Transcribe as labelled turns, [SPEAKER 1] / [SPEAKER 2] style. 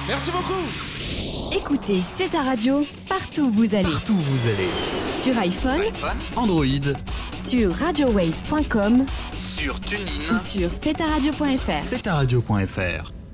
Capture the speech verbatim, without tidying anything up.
[SPEAKER 1] Merci beaucoup.
[SPEAKER 2] Écoutez, c'est ta radio, partout où vous allez.
[SPEAKER 3] Partout où vous allez.
[SPEAKER 2] Sur iPhone,
[SPEAKER 3] iPhone, Android,
[SPEAKER 2] sur radio waves point com
[SPEAKER 3] sur TuneIn
[SPEAKER 2] ou sur c'est ta radio point f r.
[SPEAKER 3] c'est ta radio point f r.